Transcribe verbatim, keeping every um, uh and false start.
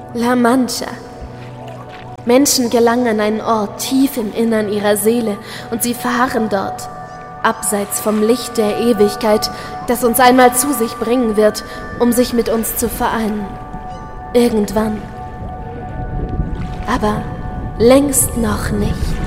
La Mancha. Menschen gelangen an einen Ort tief im Innern ihrer Seele und sie verharren dort, abseits vom Licht der Ewigkeit, das uns einmal zu sich bringen wird, um sich mit uns zu vereinen. Irgendwann. Aber längst noch nicht.